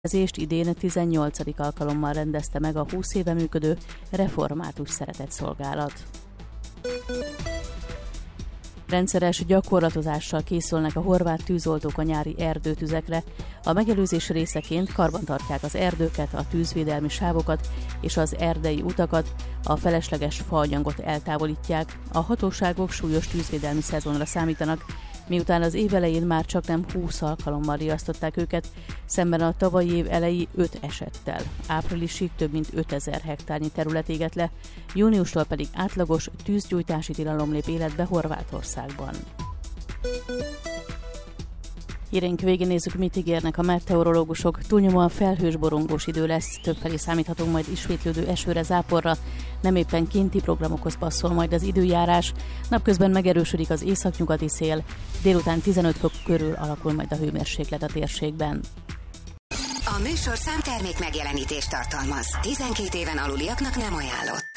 Idén 18. alkalommal rendezte meg a 20 éve működő református szeretetszolgálat. Rendszeres gyakorlatozással készülnek a horvát tűzoltók a nyári erdőtüzekre. A megelőzés részeként karbantartják az erdőket, a tűzvédelmi sávokat és az erdei utakat, a felesleges faanyagot eltávolítják. A hatóságok súlyos tűzvédelmi szezonra számítanak, miután az év elején már csaknem 20 alkalommal riasztották őket, szemben a tavalyi év elejé 5 esettel. Áprilisig több mint 5000 hektárnyi terület égett le, júniustól pedig átlagos tűzgyújtási tilalom lép életbe Horvátországban. Hírénk végén nézzük, mit ígérnek a meteorológusok. Túlnyomóan felhős, borongós idő lesz, többfelé számíthatunk majd ismétlődő esőre, záporra. Nem éppen kinti programokhoz passzol majd az időjárás. Napközben megerősödik az északnyugati szél, délután 15 fok körül alakul majd a hőmérséklet a térségben. A műsor számtermék megjelenítést tartalmaz. 12 éven aluliaknak nem ajánlott.